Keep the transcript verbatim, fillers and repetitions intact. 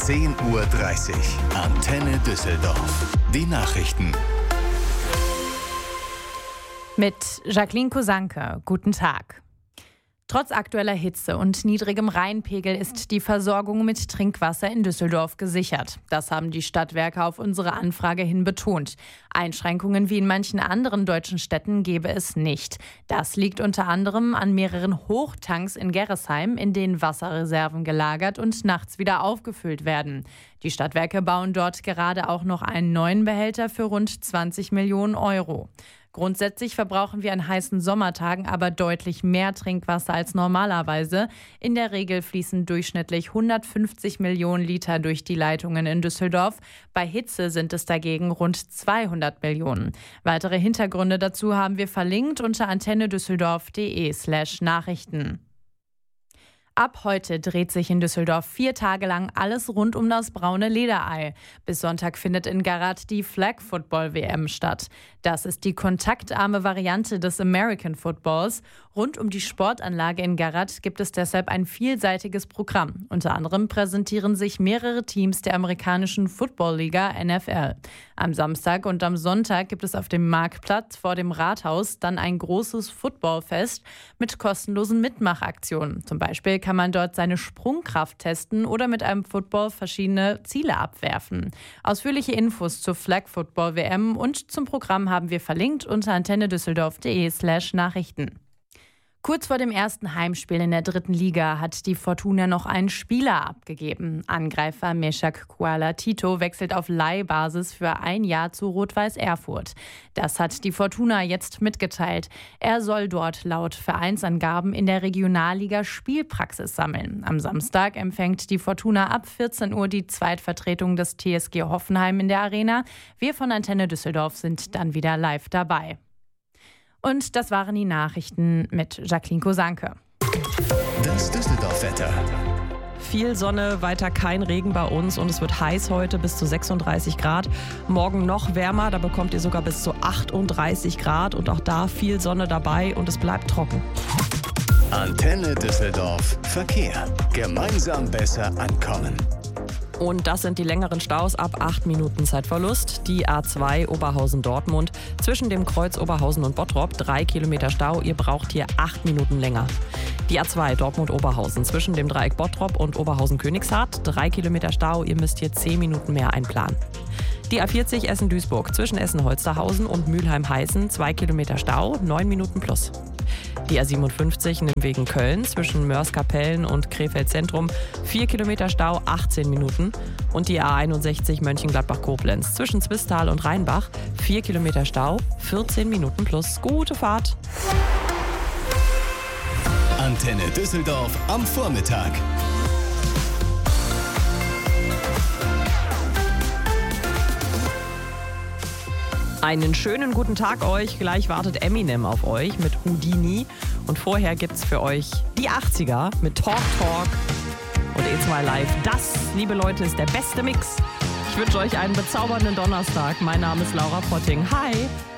zehn Uhr dreißig. Antenne Düsseldorf. Die Nachrichten. Mit Jacqueline Kosanke. Guten Tag. Trotz aktueller Hitze und niedrigem Rheinpegel ist die Versorgung mit Trinkwasser in Düsseldorf gesichert. Das haben die Stadtwerke auf unsere Anfrage hin betont. Einschränkungen wie in manchen anderen deutschen Städten gäbe es nicht. Das liegt unter anderem an mehreren Hochtanks in Gerresheim, in denen Wasserreserven gelagert und nachts wieder aufgefüllt werden. Die Stadtwerke bauen dort gerade auch noch einen neuen Behälter für rund zwanzig Millionen Euro. Grundsätzlich verbrauchen wir an heißen Sommertagen aber deutlich mehr Trinkwasser als normalerweise. In der Regel fließen durchschnittlich hundertfünfzig Millionen Liter durch die Leitungen in Düsseldorf. Bei Hitze sind es dagegen rund zweihundert Millionen. Weitere Hintergründe dazu haben wir verlinkt unter antennedüsseldorf.de slash Nachrichten. Ab heute dreht sich in Düsseldorf vier Tage lang alles rund um das braune Lederei. Bis Sonntag findet in Garat die Flag Football W M statt. Das ist die kontaktarme Variante des American Footballs. Rund um die Sportanlage in Garat gibt es deshalb ein vielseitiges Programm. Unter anderem präsentieren sich mehrere Teams der amerikanischen Football-Liga N F L. Am Samstag und am Sonntag gibt es auf dem Marktplatz vor dem Rathaus dann ein großes Footballfest mit kostenlosen Mitmachaktionen. Zum Beispiel kann man dort seine Sprungkraft testen oder mit einem Football verschiedene Ziele abwerfen. Ausführliche Infos zur Flag Football W M und zum Programm haben wir verlinkt unter antennedüsseldorf.de slash Nachrichten. Kurz vor dem ersten Heimspiel in der dritten Liga hat die Fortuna noch einen Spieler abgegeben. Angreifer Meshak Kuala Tito wechselt auf Leihbasis für ein Jahr zu Rot-Weiß Erfurt. Das hat die Fortuna jetzt mitgeteilt. Er soll dort laut Vereinsangaben in der Regionalliga Spielpraxis sammeln. Am Samstag empfängt die Fortuna ab vierzehn Uhr die Zweitvertretung des T S G Hoffenheim in der Arena. Wir von Antenne Düsseldorf sind dann wieder live dabei. Und das waren die Nachrichten mit Jacqueline Kosanke. Das Düsseldorf-Wetter. Viel Sonne, weiter kein Regen bei uns und es wird heiß heute bis zu sechsunddreißig Grad. Morgen noch wärmer, da bekommt ihr sogar bis zu achtunddreißig Grad und auch da viel Sonne dabei und es bleibt trocken. Antenne Düsseldorf Verkehr. Gemeinsam besser ankommen. Und das sind die längeren Staus ab acht Minuten Zeitverlust. Die A zwei Oberhausen-Dortmund zwischen dem Kreuz Oberhausen und Bottrop, drei Kilometer Stau. Ihr braucht hier acht Minuten länger. Die A zwei Dortmund-Oberhausen zwischen dem Dreieck Bottrop und Oberhausen-Königshardt, drei Kilometer Stau. Ihr müsst hier zehn Minuten mehr einplanen. Die A vierzig Essen-Duisburg zwischen Essen-Holsterhausen und Mülheim-Heißen, zwei Kilometer Stau, neun Minuten plus. Die A siebenundfünfzig Nimwegen Köln zwischen Mörs-Kapellen und Krefeld Zentrum, vier Kilometer Stau, achtzehn Minuten. Und die A einundsechzig Mönchengladbach-Koblenz zwischen Zwistal und Rheinbach, vier Kilometer Stau, vierzehn Minuten plus. Gute Fahrt! Antenne Düsseldorf am Vormittag. Einen schönen guten Tag euch. Gleich wartet Eminem auf euch mit Houdini. Und vorher gibt's für euch die achtziger mit Talk Talk und It's My Life. Das, liebe Leute, ist der beste Mix. Ich wünsche euch einen bezaubernden Donnerstag. Mein Name ist Laura Potting. Hi!